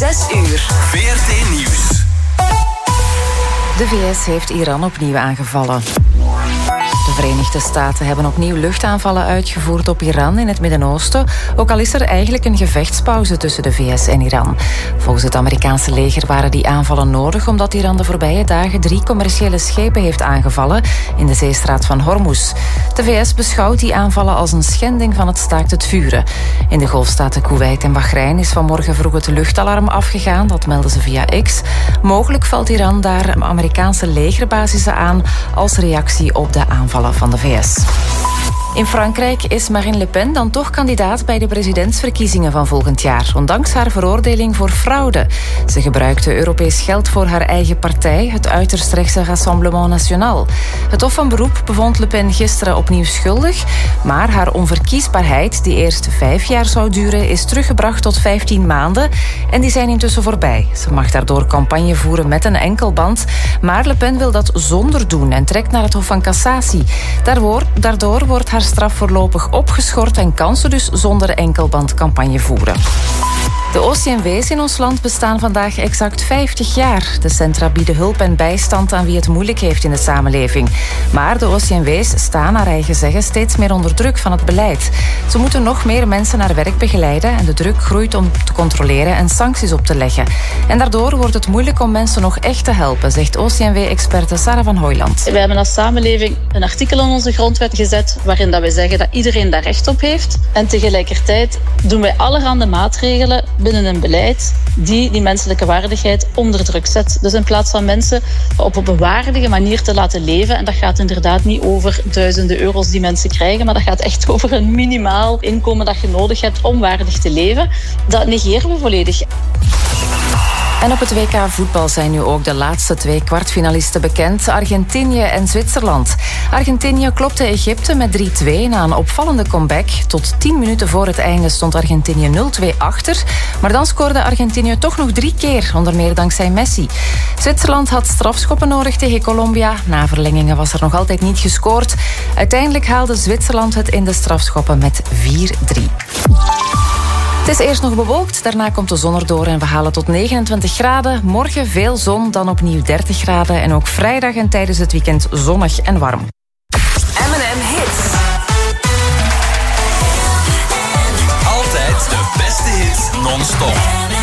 6 uur. VRT Nieuws. De VS heeft Iran opnieuw aangevallen. De Verenigde Staten hebben opnieuw luchtaanvallen uitgevoerd op Iran in het Midden-Oosten, ook al is er eigenlijk een gevechtspauze tussen de VS en Iran. Volgens het Amerikaanse leger waren die aanvallen nodig omdat Iran de voorbije dagen 3 commerciële schepen heeft aangevallen in de zeestraat van Hormuz. De VS beschouwt die aanvallen als een schending van het staakt het vuren. In de golfstaten Kuwait en Bahrein is vanmorgen vroeg het luchtalarm afgegaan, dat melden ze via X. Mogelijk valt Iran daar Amerikaanse legerbasissen aan als reactie op de aanvallen van de VS. In Frankrijk is Marine Le Pen dan toch kandidaat bij de presidentsverkiezingen van volgend jaar, ondanks haar veroordeling voor fraude. Ze gebruikte Europees geld voor haar eigen partij, het uiterst rechtse Rassemblement National. Het Hof van Beroep bevond Le Pen gisteren opnieuw schuldig, maar haar onverkiesbaarheid, die eerst 5 jaar zou duren, is teruggebracht tot 15 maanden en die zijn intussen voorbij. Ze mag daardoor campagne voeren met een enkelband, maar Le Pen wil dat zonder doen en trekt naar het Hof van Cassatie. Daardoor wordt haar straf voorlopig opgeschort en kan ze dus zonder enkelband campagne voeren. De OCMW's in ons land bestaan vandaag exact 50 jaar. De centra bieden hulp en bijstand aan wie het moeilijk heeft in de samenleving. Maar de OCMW's staan naar eigen zeggen steeds meer onder druk van het beleid. Ze moeten nog meer mensen naar werk begeleiden en de druk groeit om te controleren en sancties op te leggen. En daardoor wordt het moeilijk om mensen nog echt te helpen, zegt OCMW-experte Sarah van Hooiland. We hebben als samenleving een artikel in onze grondwet gezet waarin dat wij zeggen dat iedereen daar recht op heeft. En tegelijkertijd doen wij allerhande maatregelen binnen een beleid die menselijke waardigheid onder druk zet. Dus in plaats van mensen op een waardige manier te laten leven, en dat gaat inderdaad niet over duizenden euro's die mensen krijgen, maar dat gaat echt over een minimaal inkomen dat je nodig hebt om waardig te leven, dat negeren we volledig. En op het WK voetbal zijn nu ook de laatste 2 kwartfinalisten bekend, Argentinië en Zwitserland. Argentinië klopte Egypte met 3-2 na een opvallende comeback. Tot 10 minuten voor het einde stond Argentinië 0-2 achter. Maar dan scoorde Argentinië toch nog 3 keer, onder meer dankzij Messi. Zwitserland had strafschoppen nodig tegen Colombia. Na verlengingen was er nog altijd niet gescoord. Uiteindelijk haalde Zwitserland het in de strafschoppen met 4-3. Het is eerst nog bewolkt, daarna komt de zon erdoor en we halen tot 29 graden. Morgen veel zon, dan opnieuw 30 graden. En ook vrijdag en tijdens het weekend zonnig en warm. M&M Hits. Altijd de beste hits non-stop.